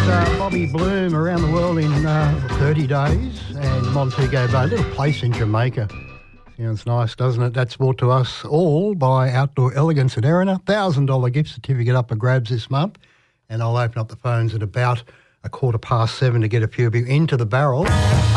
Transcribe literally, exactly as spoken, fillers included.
uh, Bobby Bloom around the world in uh, thirty days, and Montego Bay, a little place in Jamaica. Sounds nice, doesn't it? That's brought to us all by Outdoor Elegance at Erina. one thousand dollars gift certificate up for grabs this month. And I'll open up the phones at about a quarter past seven to get a few of you into the barrel.